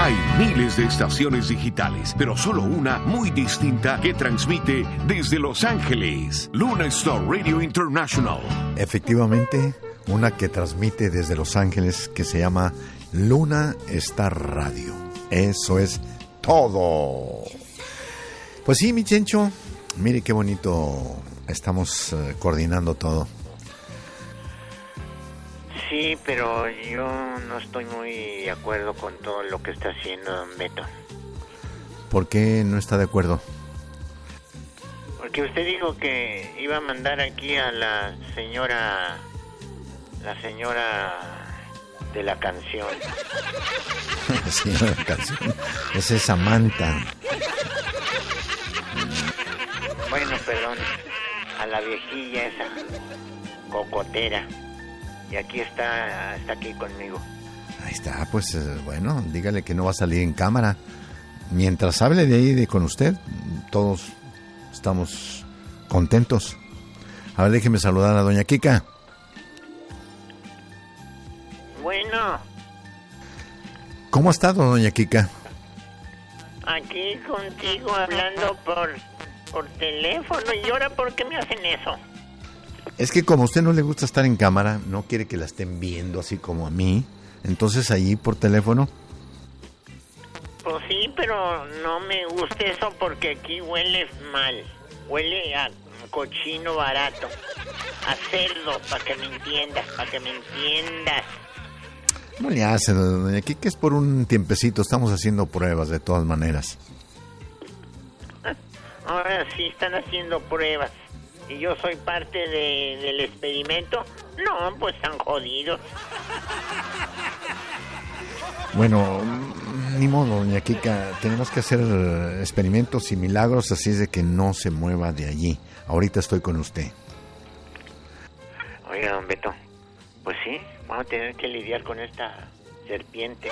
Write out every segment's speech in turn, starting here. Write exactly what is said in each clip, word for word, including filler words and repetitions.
Hay miles de estaciones digitales, pero solo una muy distinta que transmite desde Los Ángeles. Luna Star Radio International. Efectivamente, una que transmite desde Los Ángeles que se llama Luna Star Radio. Eso es todo. Pues sí, mi Chencho, mire qué bonito estamos uh, coordinando todo. Sí, pero yo no estoy muy de acuerdo con todo lo que está haciendo don Beto. ¿Por qué no está de acuerdo? Porque usted dijo que iba a mandar aquí a la señora, la señora de la canción. La señora de la canción. Esa es Samantha. Bueno, perdón, a la viejilla esa, cocotera. Y aquí está, está aquí conmigo. Ahí está, pues eh, bueno, dígale que no va a salir en cámara. Mientras hable de ahí de con usted, todos estamos contentos. A ver, déjeme saludar a doña Kika. Bueno. ¿Cómo ha estado, doña Kika? Aquí contigo hablando por, por teléfono. ¿Y ahora por qué me hacen eso? Es que como a usted no le gusta estar en cámara, no quiere que la estén viendo así como a mí, entonces allí por teléfono. Pues sí, pero no me gusta eso porque aquí huele mal. Huele a cochino barato, a cerdo, para que me entiendas, para que me entiendas. No le hace, doña Kika, es por un tiempecito, estamos haciendo pruebas de todas maneras. Ahora sí están haciendo pruebas. ¿Y yo soy parte de, del experimento? No, pues están jodidos. Bueno, ni modo, doña Kika, tenemos que hacer experimentos y milagros, así es de que no se mueva de allí. Ahorita estoy con usted. Oiga, don Beto, pues sí, vamos a tener que lidiar con esta serpiente.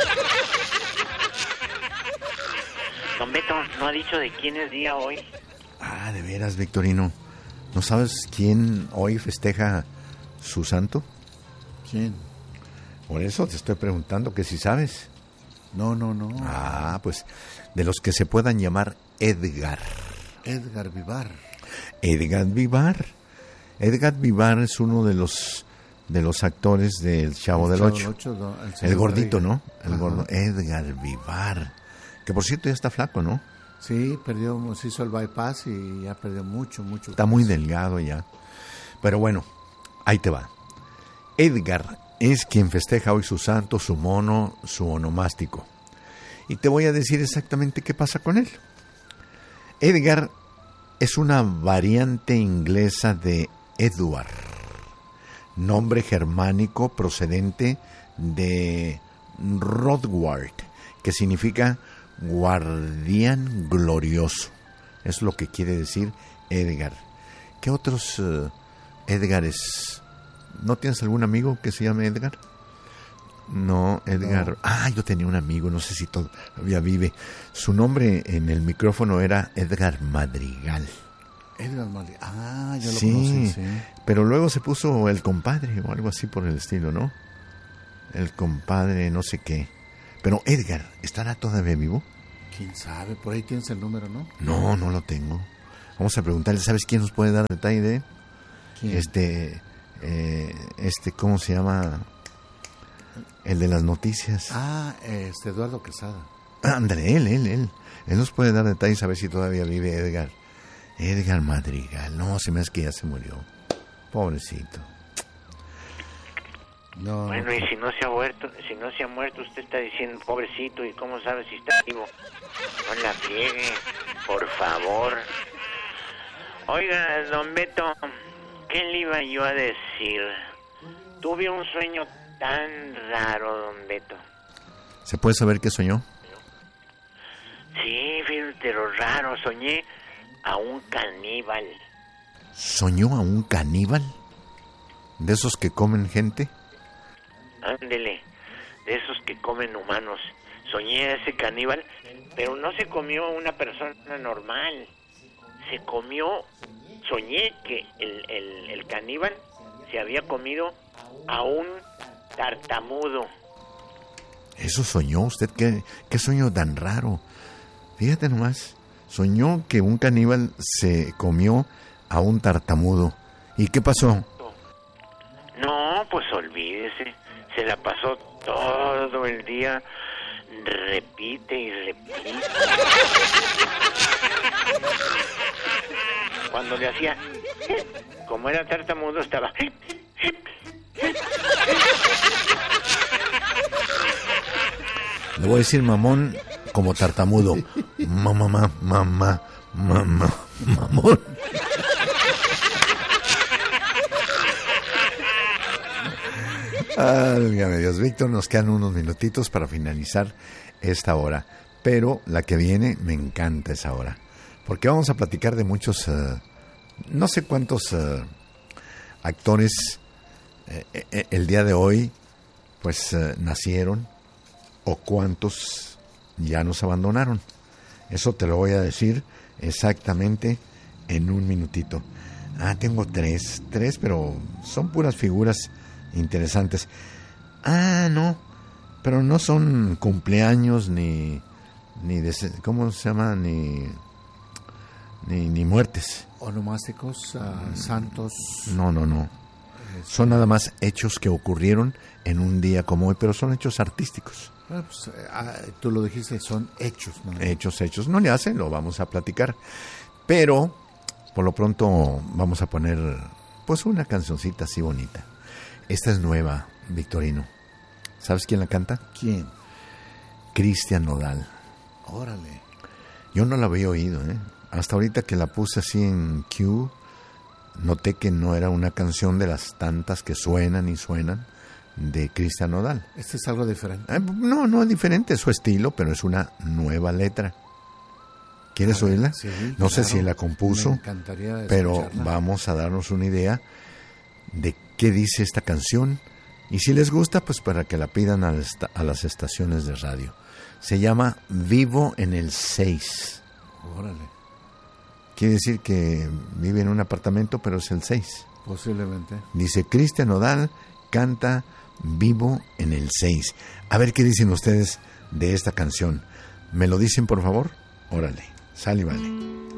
Don Beto, ¿no ha dicho de quién es día hoy? Ah, de veras, Victorino. ¿No sabes quién hoy festeja su santo? ¿Quién? Por eso te estoy preguntando que si sabes. No, no, no. Ah, pues de los que se puedan llamar Edgar. Edgar Vivar. Edgar Vivar. Edgar Vivar es uno de los de los actores del Chavo el del Chavo Ocho. del Ocho do, el, el gordito, ¿no? El Ajá. gordo. Edgar Vivar. Que por cierto ya está flaco, ¿no? Sí, perdió, se hizo el bypass y ya perdió mucho, mucho. Está muy delgado ya. Pero bueno, ahí te va. Edgar es quien festeja hoy su santo, su mono, su onomástico. Y te voy a decir exactamente qué pasa con él. Edgar es una variante inglesa de Edward, nombre germánico procedente de Rodward, que significa guardián glorioso. Es lo que quiere decir Edgar. ¿Qué otros uh, Edgares? ¿No tienes algún amigo que se llame Edgar? No, Edgar. No. Ah, yo tenía un amigo, no sé si todavía vive. Su nombre en el micrófono era Edgar Madrigal. Edgar Madrigal. Ah, yo lo sí, conocí, sí. Pero luego se puso el compadre o algo así por el estilo, ¿no? El compadre, no sé qué. Pero Edgar, ¿estará todavía vivo? ¿Quién sabe? Por ahí tienes el número, ¿no? No, no lo tengo. Vamos a preguntarle, ¿sabes quién nos puede dar detalle de él? ¿Quién? Este, eh, este, ¿cómo se llama? El de las noticias. Ah, este, Eduardo Quesada. Ándale, él, él, él. Él nos puede dar detalles a ver si todavía vive Edgar. Edgar Madrigal. No, se me hace que ya se murió. Pobrecito. No, bueno, no. y si no se ha muerto, si no se ha muerto, usted está diciendo pobrecito, ¿y cómo sabe si está vivo? No la friegue, por favor. Oiga, don Beto, ¿qué le iba yo a decir? Tuve un sueño tan raro, don Beto. ¿Se puede saber qué soñó? Sí, fíjate lo raro, soñé a un caníbal. ¿Soñó a un caníbal? ¿De esos que comen gente? Ándele, de esos que comen humanos. Soñé a ese caníbal, pero no se comió a una persona normal. Se comió, soñé que el, el, el caníbal se había comido a un tartamudo. Eso soñó usted, qué, qué sueño tan raro. Fíjate nomás, soñó que un caníbal se comió a un tartamudo. ¿Y qué pasó? No, pues olvídese, se la pasó todo el día, repite y repite. Cuando le hacía, como era tartamudo, estaba... Le voy a decir mamón como tartamudo. Mamá, mamá, mamá, mamá, mamón. Válgame Dios, Víctor, nos quedan unos minutitos para finalizar esta hora. Pero la que viene, me encanta esa hora. Porque vamos a platicar de muchos, uh, no sé cuántos uh, actores eh, eh, el día de hoy, pues uh, nacieron, o cuántos ya nos abandonaron. Eso te lo voy a decir exactamente en un minutito. Ah, tengo tres, tres, pero son puras figuras interesantes. Ah, no, pero no son cumpleaños ni, ni de, ¿cómo se llama? Ni, ni, ni muertes. Onomásticos, uh, santos. No, no, no. Son nada más hechos que ocurrieron en un día como hoy, pero son hechos artísticos. Bueno, pues, eh, tú lo dijiste, son hechos, ¿no? Hechos, hechos. No le hacen, lo vamos a platicar. Pero, por lo pronto, vamos a poner, pues, una cancioncita así bonita. Esta es nueva, Victorino. ¿Sabes quién la canta? ¿Quién? Cristian Nodal. Órale. Yo no la había oído, ¿eh? Hasta ahorita que la puse así en Q, noté que no era una canción de las tantas que suenan y suenan de Cristian Nodal. ¿Este es algo diferente? Eh, no, no es diferente, es su estilo, pero es una nueva letra. ¿Quieres ver, oírla? Sí, no claro, sé si él la compuso, me encantaría pero escucharla. vamos a darnos una idea de qué dice esta canción. Y si les gusta, pues para que la pidan a, esta, a las estaciones de radio. Se llama Vivo en el seis. Órale. Quiere decir que vive en un apartamento, pero es el seis. Posiblemente. Dice Cristian Nodal canta Vivo en el seis. A ver qué dicen ustedes de esta canción. ¿Me lo dicen, por favor? Órale, sale y vale.